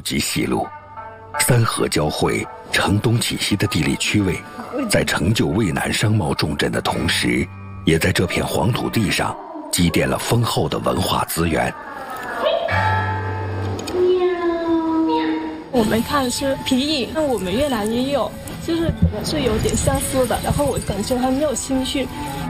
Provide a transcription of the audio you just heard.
及西路，三河交汇、城东气息的地理区位，在成就渭南商贸重镇的同时，也在这片黄土地上积淀了丰厚的文化资源。 我们看的是皮影，那我们越南也有，就是可能是有点相似的，然后我感觉很有兴趣，